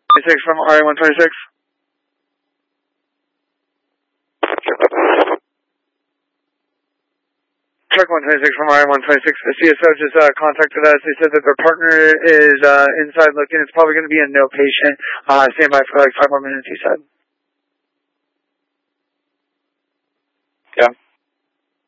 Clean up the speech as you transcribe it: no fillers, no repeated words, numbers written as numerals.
26 from RA-126. Truck 126 from RA-126. The CSO just contacted us. They said that their partner is inside looking. It's probably going to be a no patient. Stand by for like 5 more minutes, he said.